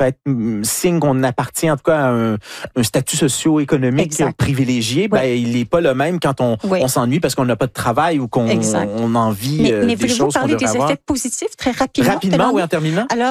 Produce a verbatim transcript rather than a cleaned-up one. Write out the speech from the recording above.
peut être mm, signe qu'on appartient en tout cas à un, un statut socio-économique Exact. privilégié. Oui. Ben, il n'est pas le même quand on, Oui. on s'ennuie parce qu'on n'a pas de travail ou qu'on Exact. on, a envie Mais, euh, mais des voulez-vous choses qu'on parler devrait des avoir. effets positifs très rapidement? Rapidement, Delaney? oui, en terminant. Alors,